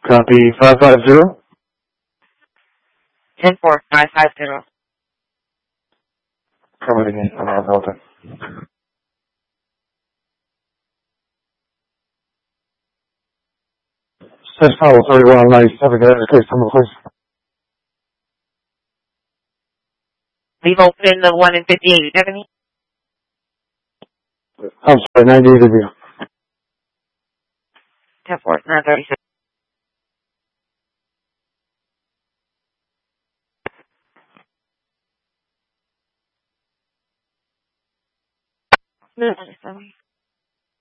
Copy 550. 10550. Coming in on our building. Says Powell 3197, get a case number, please. Leave open the one in 58, Ebony. I'm sorry, 98 of you. 10-4, 936. No,